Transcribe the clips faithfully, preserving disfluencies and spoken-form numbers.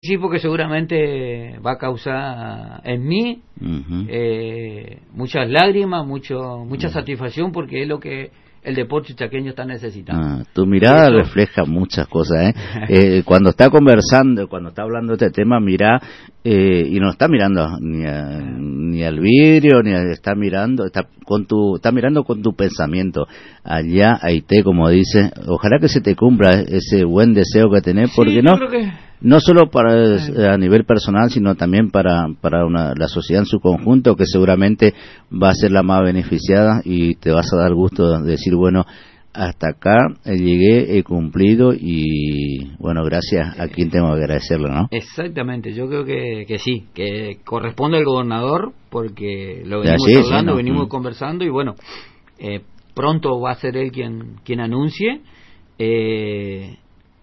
Sí, porque seguramente va a causar en mí uh-huh. eh, muchas lágrimas, mucho mucha uh-huh. satisfacción, porque es lo que el deporte chaqueño está necesitando. Ah, tu mirada eso... refleja muchas cosas, ¿eh? eh, cuando está conversando, cuando está hablando de este tema, mira, eh, y no está mirando ni, a, ni al vidrio, ni a, está mirando, está con tu, está mirando con tu pensamiento. Allá, Aité, como dice, ojalá que se te cumpla ese buen deseo que tenés, porque sí, no, que... no solo para a nivel personal, sino también para para una, la sociedad en su conjunto, que seguramente va a ser la más beneficiada, y te vas a dar gusto de decir, bueno, hasta acá llegué, he cumplido, y bueno, gracias a quien tengo que agradecerlo, ¿no? Exactamente, yo creo que, que sí, que corresponde al gobernador, porque lo venimos sí, hablando, sí, no. venimos mm. conversando, y bueno, eh, pronto va a ser él quien, quien anuncie. eh,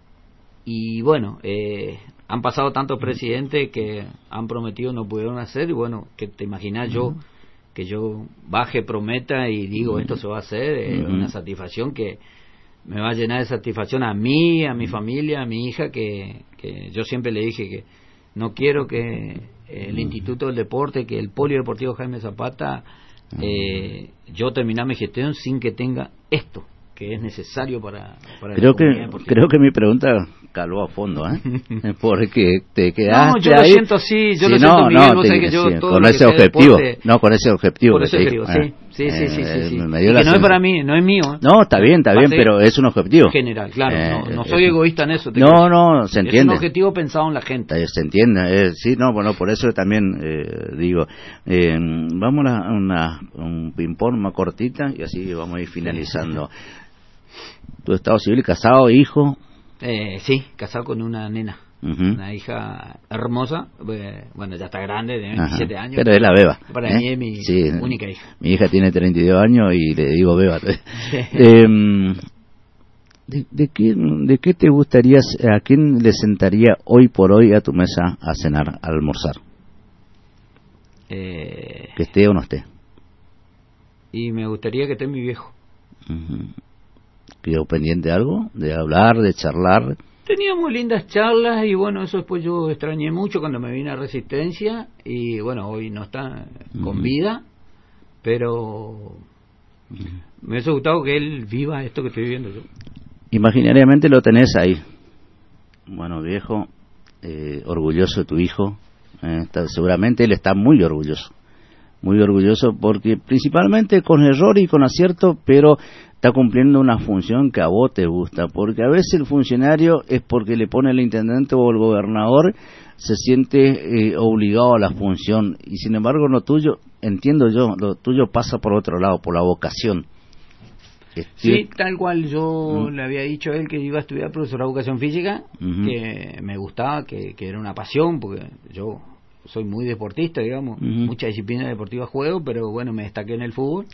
y bueno, eh, han pasado tantos presidentes que han prometido, no pudieron hacer, y bueno, que te imaginas yo, uh-huh. que yo baje, prometa y digo, uh-huh. esto se va a hacer, eh, uh-huh. una satisfacción que me va a llenar de satisfacción a mí, a mi familia, a mi hija, que, que yo siempre le dije que no quiero que el Instituto del Deporte, que el Polideportivo Jaime Zapata, eh, yo terminar mi gestión sin que tenga esto que es necesario para, para creo la que deportiva. Creo que mi pregunta caló a fondo, ¿eh? Porque te quedaste no, yo ahí. lo siento así, yo sí, lo siento, no, Miguel, no, vos te, sabés que yo sí, todo con lo ese que objetivo, deporte, no, con ese objetivo. Por eso que te te digo, eh, sí, sí, sí, sí, sí, sí. Me Y que no es para mí, no es mío. ¿eh? No, está bien, está bien, pero es un objetivo. General, claro, eh, no, no soy es, egoísta en eso. Te no, no, se entiende. Es un objetivo pensado en la gente. Se entiende, eh, sí, no, bueno, por eso también eh, digo, eh, vamos a una, un ping-pong más cortita, y así vamos a ir finalizando. ¿Tu estado civil, casado, hijo? Eh, sí, casado con una nena, uh-huh. una hija hermosa, eh, bueno, ya está grande, de veintisiete Ajá. años. Pero es la beba. Para ¿eh? mí es mi sí, única hija. Mi hija tiene treinta y dos años y le digo beba. eh, ¿de, de, qué, ¿De qué te gustaría, a quién le sentaría hoy por hoy a tu mesa a cenar, a almorzar? Eh, que esté o no esté. Y me gustaría que esté mi viejo. Uh-huh. ¿Quedó pendiente de algo? ¿De hablar, de charlar? Teníamos lindas charlas, y bueno, eso después yo extrañé mucho cuando me vine a Resistencia, y bueno, hoy no está con uh-huh. vida, pero uh-huh. me hubiese gustado que él viva esto que estoy viviendo yo. Imaginariamente lo tenés ahí. Bueno, viejo, eh, orgulloso de tu hijo, eh, está, seguramente él está muy orgulloso, muy orgulloso, porque principalmente con error y con acierto, pero está cumpliendo una función que a vos te gusta, porque a veces el funcionario es porque le pone el intendente o el gobernador, se siente eh, obligado a la función, y sin embargo lo tuyo, entiendo yo, lo tuyo pasa por otro lado, por la vocación. Sí, tal cual yo uh-huh. le había dicho a él que iba a estudiar profesor de educación física, uh-huh. que me gustaba, que, que era una pasión, porque yo soy muy deportista, digamos, uh-huh. muchas disciplinas deportivas juego, pero bueno, me destaqué en el fútbol.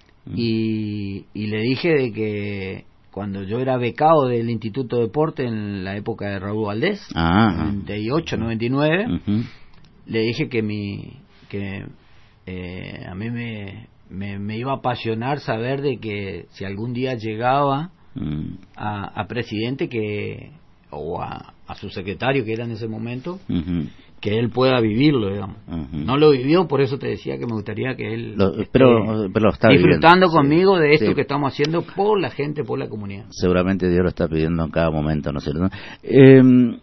Y, y le dije de que cuando yo era becado del Instituto de Deporte en la época de Raúl Valdés, Ajá. noventa y ocho, noventa y nueve, uh-huh. le dije que mi que eh, a mí me, me, me iba a apasionar saber de que si algún día llegaba uh-huh. a, a presidente, que o a, a su secretario, que era en ese momento, uh-huh. que él pueda vivirlo, digamos. Uh-huh. No lo vivió, por eso te decía que me gustaría que él lo, pero, pero lo está disfrutando viviendo. conmigo sí, de esto sí. que estamos haciendo por la gente, por la comunidad. Seguramente Dios lo está pidiendo en cada momento, ¿no es cierto? Eh,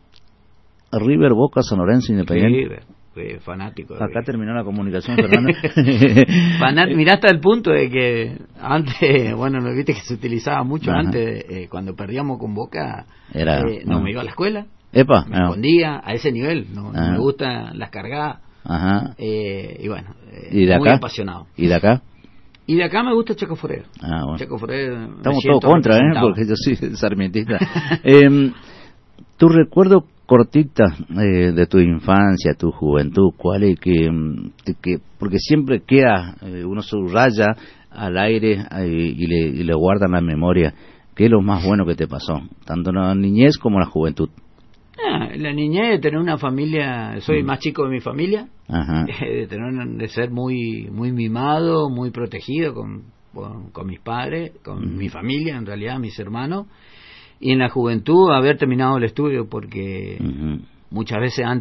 River, Boca, San Lorenzo, Independiente. River, eh, fanático. Acá River. Terminó la comunicación, Fernando. Fanat, mirá hasta el punto de que antes, bueno, no viste que se utilizaba mucho. Ajá. Antes, eh, cuando perdíamos con Boca, Era, eh, no, no me iba a la escuela. Epa, me no. escondía a ese nivel, no, no me gustan las cargadas. Ajá. Eh, y bueno, eh, ¿Y de muy acá? apasionado. ¿Y de acá? Y de acá me gusta Chaco Forero. Ah, bueno. Chaco Forero. Estamos todos contra, ¿eh? Porque yo soy sarmientista. eh, tu recuerdo cortita eh, de tu infancia, tu juventud, ¿cuál es que, que porque siempre queda, eh, uno subraya al aire eh, y, le, y le guarda en la memoria, ¿qué es lo más bueno que te pasó? Tanto en la niñez como en la juventud. Ah, la niñez, de tener una familia, soy mm. más chico de mi familia, Ajá. de tener de ser muy muy mimado, muy protegido con, con, con mis padres, con mm. mi familia, en realidad, mis hermanos, y en la juventud haber terminado el estudio, porque uh-huh. muchas veces antes